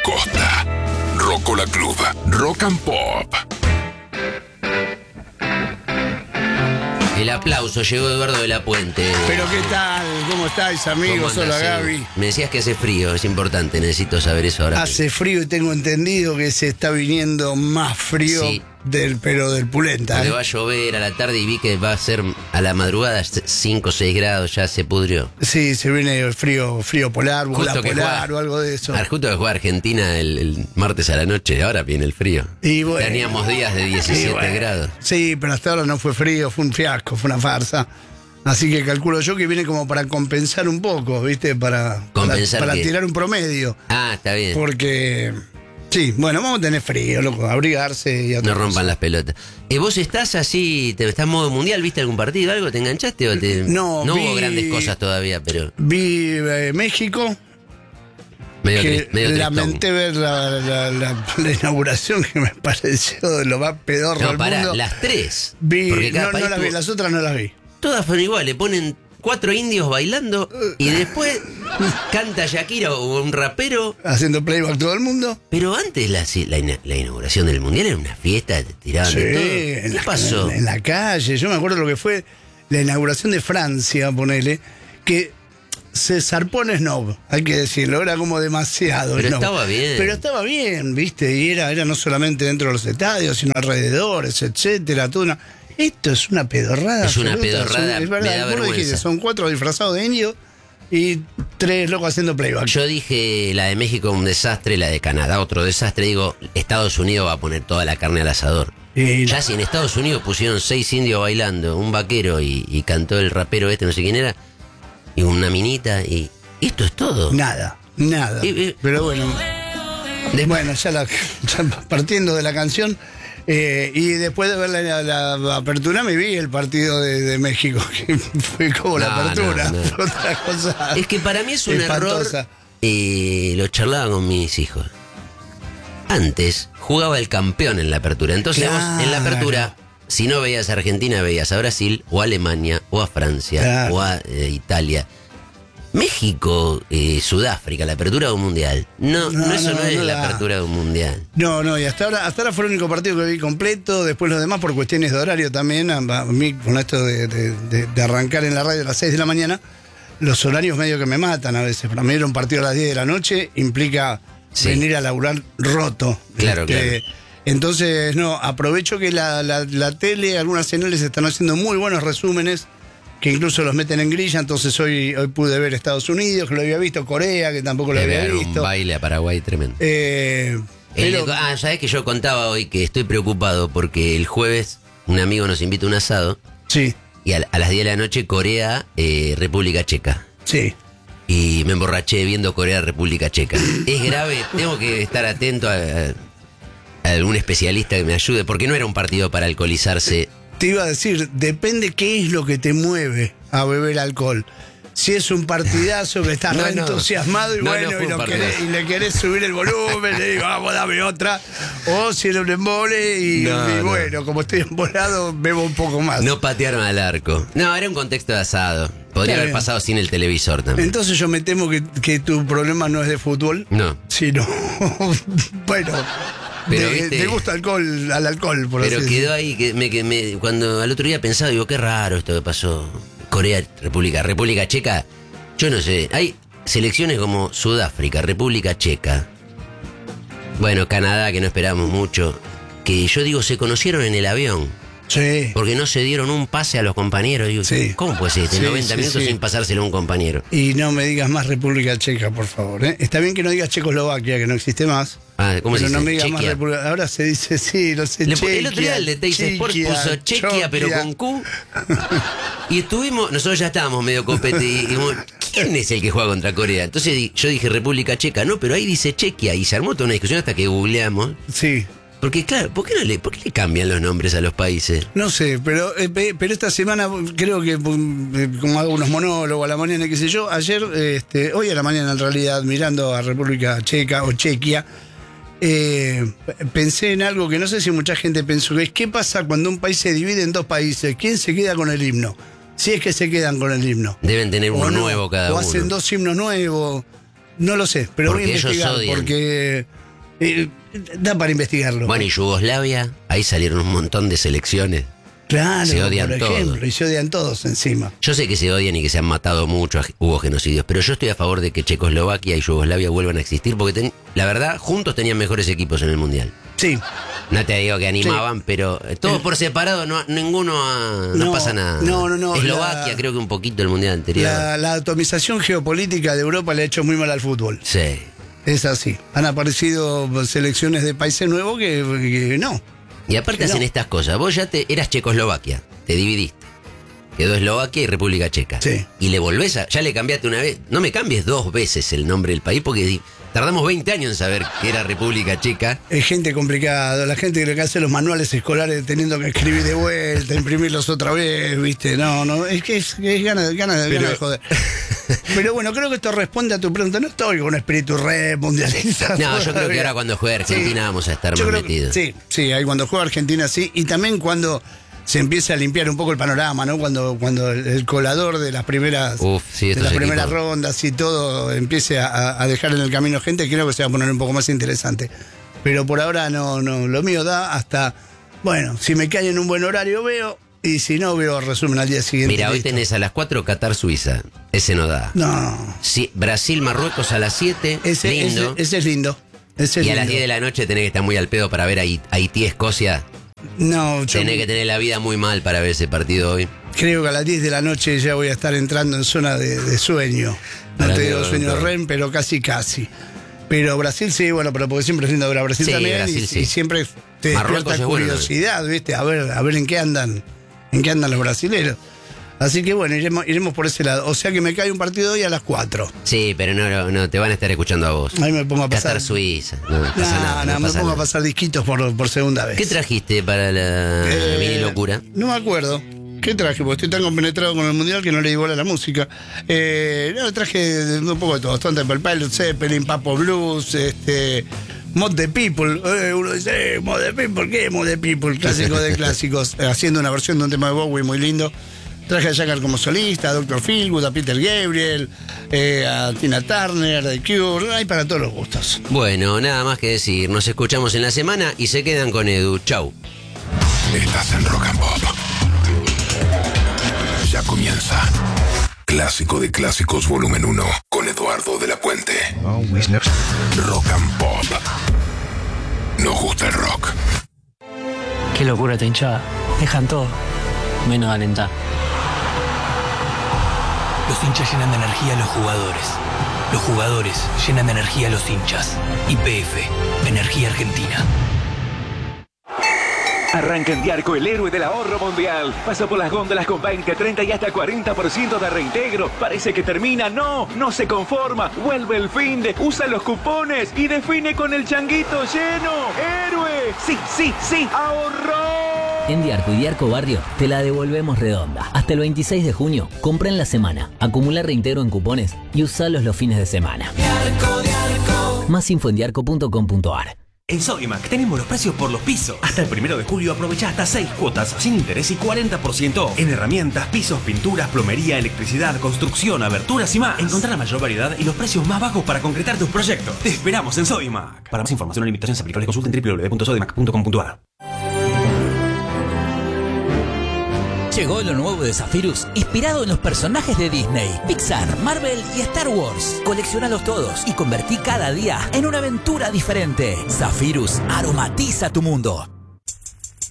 costa. Rocola Club, Rock and Pop. El aplauso, llegó Eduardo de la Puente. Pero ¿qué tal? ¿Cómo estáis, amigos? ¿Cómo andas, Hola, Gaby. Me decías que hace frío, es importante, necesito saber eso ahora. Hace frío y tengo entendido que se está viniendo más frío Sí. pero del Pulenta. Porque va a llover a la tarde y vi que va a ser a la madrugada 5 o 6 grados, ya se pudrió. Sí, se viene el frío polar, bola Justo que polar juega- o algo de eso. Justo que juega Argentina el martes a la noche, ahora viene el frío. Y bueno, Teníamos días de 17 y bueno, grados. Sí, pero hasta ahora no fue frío, fue un fiasco, fue una farsa. Así que calculo yo que viene como para compensar un poco, ¿viste? Para ¿Compensar qué? tirar un promedio. Ah, está bien. Porque, sí, bueno, vamos a tener frío, loco, abrigarse y otra No rompan cosa. las pelotas. ¿Vos estás así, estás en modo mundial? ¿Viste algún partido, algo? ¿Te enganchaste? O No, no vi- hubo grandes cosas todavía, pero Vi México, medio, que medio tristón. lamenté ver la inauguración, que me pareció de lo más pedorro No, del pará, mundo. las tres. Vi, Porque cada no país las vi, tuvo- las otras no las vi. Todas fueron iguales, ponen 4 indios bailando y después canta Shakira o un rapero. Haciendo playback todo el mundo. Pero antes la inauguración del mundial era una fiesta, te tiraban Sí, de todo. en ¿Qué la, pasó? en la calle. Yo me acuerdo lo que fue la inauguración de Francia, ponele, que se zarpó en snob, hay que decirlo, era como demasiado Pero snob. estaba bien. Pero estaba bien, viste, y era no solamente dentro de los estadios, sino alrededores, etcétera, toda una... Esto es una pedorrada. Es una absoluta, pedorrada, es me verdad, da vos lo dijiste, vergüenza. son 4 disfrazados de indio y 3 locos haciendo playback. Yo dije la de México un desastre, la de Canadá otro desastre. Digo, Estados Unidos va a poner toda la carne al asador. Y Ya si en Estados Unidos pusieron 6 indios bailando, un vaquero y cantó el rapero no sé quién era, y una minita, y esto es todo. nada. Pero bueno, bueno, ya partiendo de la canción, y después de ver la apertura me vi el partido de México, que fue como la No, apertura. no. Otra cosa. Es que para mí es un espantosa. error. Lo charlaba con mis hijos. Antes jugaba el campeón en la apertura. Entonces vos en la Claro. apertura, si no veías a Argentina, veías a Brasil, o a Alemania, o a Francia, Claro. o a Italia. México, Sudáfrica, la apertura de un mundial. No, eso no es la da. apertura de un mundial. No, y hasta ahora fue el único partido que vi completo. Después los demás por cuestiones de horario también. A mí, con esto de arrancar en la radio a las 6 de la mañana, los horarios medio que me matan a veces. Para mí ir a un partido a las 10 de la noche implica Sí. venir a laburar roto. Claro, claro. Entonces, no, aprovecho que la tele, algunas señales están haciendo muy buenos resúmenes, que incluso los meten en grilla. Entonces hoy pude ver Estados Unidos, que lo había visto, Corea, que tampoco lo Debe había haber un visto. baile a Paraguay tremendo. Pero, ¿Sabés que yo contaba hoy que estoy preocupado porque el jueves un amigo nos invita a un asado sí, y a las 10 de la noche Corea, República Checa? sí. Y me emborraché viendo Corea, República Checa. Es grave, tengo que estar atento a algún especialista que me ayude, porque no era un partido para alcoholizarse. Te iba a decir, depende qué es lo que te mueve a beber alcohol. Si es un partidazo que estás No, re no. entusiasmado y No, bueno, no fue y, un partidazo. le querés subir el volumen, le digo, vamos, dame otra. O si era un embole y No. bueno, como estoy embolado, bebo un poco más. No patearon al arco. No, era un contexto de asado. Podría Está haber bien. pasado sin el televisor también. Entonces yo me temo que tu problema no es de fútbol, No. sino, bueno, Pero, de, viste- de gusto al alcohol, por Pero así quedó decirlo. ahí, cuando al otro día pensaba, digo, qué raro esto que pasó. Corea, República Checa, yo no sé, hay selecciones como Sudáfrica, República Checa, bueno, Canadá, que no esperábamos mucho, que yo digo, se conocieron en el avión, Sí. porque no se dieron un pase a los compañeros. Digo, Sí. ¿cómo puede ser este Sí, 90 sí, minutos sí. sin pasárselo a un compañero? Y no me digas más República Checa, por favor. ¿Eh? Está bien que no digas Checoslovaquia, que no existe más. Ah, ¿cómo se Pero dice? no me digas más Chequia. República. Ahora se dice, sí, no sé, El Chequia, otro día el de Teis Sport puso Chequia, pero con Q. Y estuvimos, nosotros ya estábamos medio copete y dijimos, ¿quién es el que juega contra Corea? Entonces yo dije República Checa, no, pero ahí dice Chequia. Y se armó toda una discusión hasta que googleamos. Sí. Porque claro, ¿por qué le cambian los nombres a los países? No sé, pero esta semana creo que como hago unos monólogos a la mañana, qué sé yo, ayer, hoy a la mañana en realidad, mirando a República Checa o Chequia, pensé en algo que no sé si mucha gente pensó, que es qué pasa cuando un país se divide en dos países, ¿quién se queda con el himno? Si es que se quedan con el himno. Deben tener uno O no, nuevo cada o uno. hacen dos himnos nuevos. No lo sé, pero voy a Porque ellos investigar, odian. porque da para investigarlo. Bueno, y Yugoslavia, ahí salieron un montón de selecciones. Claro, se odian por todos. ejemplo, y se odian todos encima. Yo sé que se odian y que se han matado mucho, hubo genocidios, pero yo estoy a favor de que Checoslovaquia y Yugoslavia vuelvan a existir, porque la verdad, juntos tenían mejores equipos en el Mundial. Sí. No te digo que animaban, pero todos por separado, no pasa nada. No. Eslovaquia, creo que un poquito el Mundial anterior. La atomización geopolítica de Europa le ha hecho muy mal al fútbol. Sí. Es así. Han aparecido selecciones de países nuevos que no. Y aparte Que no. hacen estas cosas. Vos ya eras Checoslovaquia, te dividiste. Quedó Eslovaquia y República Checa. Sí. Y le volvés ya le cambiaste una vez. No me cambies 2 veces el nombre del país porque tardamos 20 años en saber que era República Checa. Es gente complicada, la gente que hace los manuales escolares teniendo que escribir de vuelta, imprimirlos otra vez, ¿viste? No, es que es gana de joder. Pero bueno, creo que esto responde a tu pregunta. No estoy con espíritu re mundialista. No, yo creo que todavía. ahora cuando juegue Argentina vamos a estar Yo más creo que- metidos. Sí, ahí cuando juega Argentina sí. Y también cuando se empieza a limpiar un poco el panorama, ¿no? Cuando el colador de las primeras, Sí, de estos las primeras equipos. rondas y todo empiece a dejar en el camino gente, creo que se va a poner un poco más interesante. Pero por ahora no, lo mío da hasta, bueno, si me cae en un buen horario veo, y si no veo resumen al día siguiente. Mira, hoy listo. tenés a las 4 Qatar-Suiza. Ese no da. No, Sí, Brasil-Marruecos a las 7. Lindo. ese es lindo. Ese es Y a las lindo. 10 de la noche tenés que estar muy al pedo para ver a Haití-Escocia. No, yo Tenés que tener la vida muy mal para ver ese partido hoy. creo que a las 10 de la noche ya voy a estar entrando en zona de sueño. No Para te que digo no, sueño no. REM, pero casi. Pero Brasil sí, bueno, pero porque siempre es lindo ver a Brasil Sí, también. Brasil y sí. siempre te Marruecos despierta es bueno curiosidad, ¿viste? A ver en qué andan los brasileros. Así que bueno, iremos por ese lado. O sea que me cae un partido hoy a las 4. Sí, pero no te van a estar escuchando a vos. Ahí me pongo a pasar. Qatar-Suiza. No pasa nada. No, No me pasa pongo a nada. pasar disquitos por segunda vez. ¿Qué trajiste para la mini locura? No me acuerdo. ¿Qué traje? Porque estoy tan compenetrado con el mundial que no le di bola a la música. No, traje un poco de todo. Stone Temple Pilots, Zeppelin, Papo Blues, Mod the People. Uno dice, Mod the People, ¿qué Mod the People? Clásico de clásicos. Haciendo una versión de un tema de Bowie muy lindo. Traje a Jagger como solista, a Dr. Feelgood, a Peter Gabriel, a Tina Turner, The Cure. Hay para todos los gustos. Bueno, nada más que decir. Nos escuchamos en la semana y se quedan con Edu. Chau. Estás en Rock and Pop. Ya comienza. Clásico de Clásicos Volumen 1 con Eduardo de la Puente. Rock and Pop. Nos gusta el rock. Qué locura esta hinchada. Dejan todo, menos alentar. Los hinchas llenan de energía a los jugadores. Los jugadores llenan de energía a los hinchas. YPF, Energía Argentina. Arranca en Diarco, el héroe del ahorro mundial. Pasa por las góndolas con 20, 30 y hasta 40% de reintegro. Parece que termina. No se conforma. Vuelve el finde, usa los cupones y define con el changuito lleno. ¡Héroe! Sí, ahorró. En Diarco y Diarco Barrio te la devolvemos redonda. Hasta el 26 de junio, compra en la semana, acumula reintegro en cupones y usalos los fines de semana. Más info en diarco.com.ar. En Sodimac tenemos los precios por los pisos. Hasta el 1 de julio aprovecha hasta 6 cuotas sin interés y 40% off. En herramientas, pisos, pinturas, plomería, electricidad, construcción, aberturas y más. Encontrá la mayor variedad y los precios más bajos para concretar tus proyectos. Te esperamos en Sodimac. Para más información o limitaciones aplicables consulta en www.sodimac.com.ar. Llegó lo nuevo de Zephyrus, inspirado en los personajes de Disney, Pixar, Marvel y Star Wars. Colecciónalos todos y convertí cada día en una aventura diferente. Zephyrus aromatiza tu mundo.